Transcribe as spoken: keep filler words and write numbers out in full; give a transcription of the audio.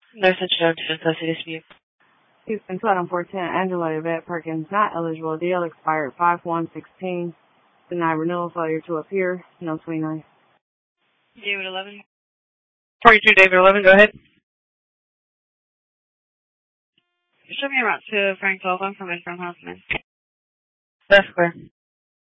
Nurse introduction, custody dispute. Houston, two item four ten, Angela Yvette Perkins, not eligible. D L expired five one sixteen. Denied renewal, failure to appear. No twenty-nine. David eleven. forty-two, David eleven, go ahead. Show me around to Frank twelve. I'm from Inform Houseman. That's clear.